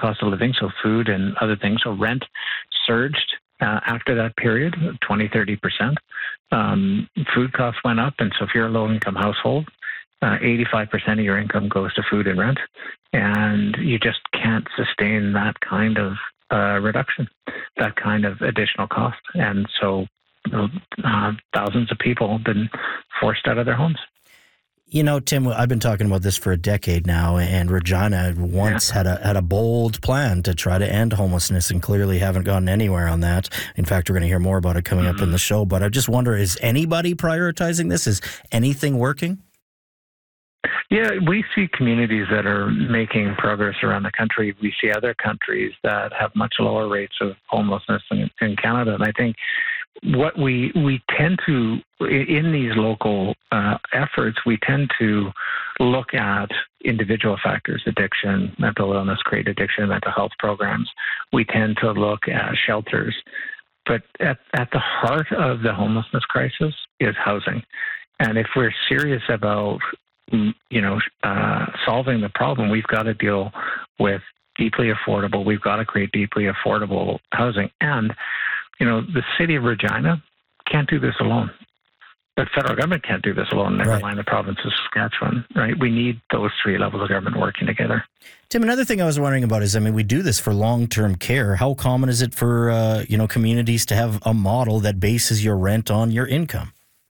cost of living, so food and other things. So rent surged after that period, 20-30%. Food costs went up, and so if you're a low-income household, 85% of your income goes to food and rent, and you just can't sustain that kind of reduction, that kind of additional cost. And so thousands of people have been forced out of their homes. You know, Tim, I've been talking about this for a decade now, and Regina once had a bold plan to try to end homelessness, and clearly haven't gotten anywhere on that. In fact, we're going to hear more about it coming up in the show. But I just wonder, is anybody prioritizing this? Is anything working? Yeah, we see communities that are making progress around the country. We see other countries that have much lower rates of homelessness in Canada. And I think what we tend to, in these local efforts, we tend to look at individual factors, addiction, mental illness, create addiction, mental health programs. We tend to look at shelters. But at the heart of the homelessness crisis is housing. And if we're serious about solving the problem, we've got to deal with deeply affordable. We've got to create deeply affordable housing. And, the city of Regina can't do this alone. The federal government can't do this alone, never mind the province of Saskatchewan, right? We need those three levels of government working together. Tim, another thing I was wondering about is, we do this for long-term care. How common is it for, communities to have a model that bases your rent on your income?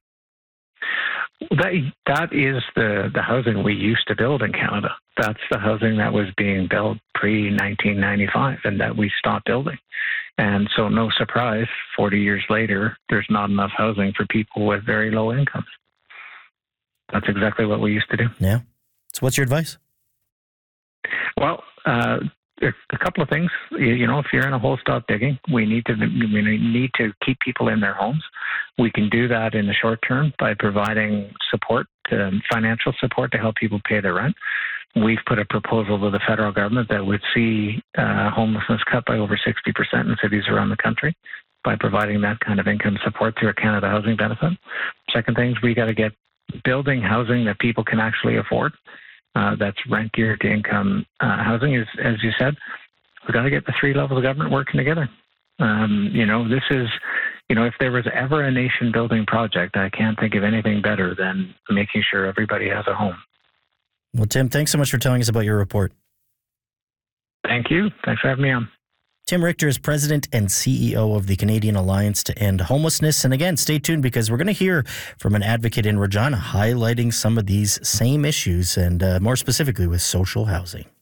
That is the housing we used to build in Canada. That's the housing that was being built pre-1995 and that we stopped building. And so no surprise, 40 years later, there's not enough housing for people with very low incomes. That's exactly what we used to do. Yeah. So what's your advice? Well, a couple of things. If you're in a hole, stop digging. We need to keep people in their homes. We can do that in the short term by providing support, financial support to help people pay their rent. We've put a proposal to the federal government that would see homelessness cut by over 60% in cities around the country by providing that kind of income support through a Canada Housing Benefit. Second thing is we got to get building housing that people can actually afford. That's rent geared to income housing. Is, as you said, we've got to get the three levels of government working together. This is, if there was ever a nation building project, I can't think of anything better than making sure everybody has a home. Well, Tim, thanks so much for telling us about your report. Thank you. Thanks for having me on. Tim Richter is president and CEO of the Canadian Alliance to End Homelessness. And again, stay tuned because we're going to hear from an advocate in Regina highlighting some of these same issues and more specifically with social housing.